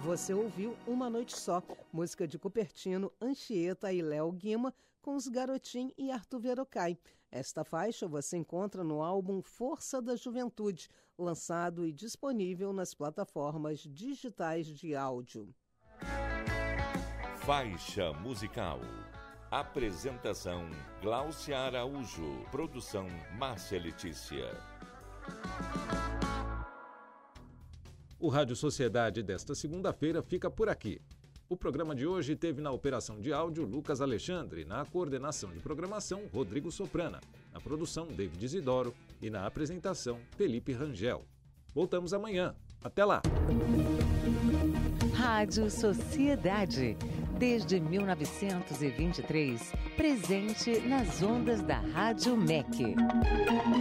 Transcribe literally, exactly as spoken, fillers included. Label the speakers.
Speaker 1: Você ouviu Uma Noite Só, música de Cupertino, Anchieta e Léo Guima, com os Garotim e Arthur Verocai. Esta faixa você encontra no álbum Força da Juventude, lançado e disponível nas plataformas digitais de áudio.
Speaker 2: Faixa musical. Apresentação Gláucia Araújo. Produção Márcia Letícia.
Speaker 3: O Rádio Sociedade desta segunda-feira fica por aqui. O programa de hoje teve na operação de áudio Lucas Alexandre, na coordenação de programação Rodrigo Soprana, na produção David Isidoro e na apresentação Felipe Rangel. Voltamos amanhã. Até lá!
Speaker 4: Rádio Sociedade. Desde mil novecentos e vinte e três, presente nas ondas da Rádio M E C.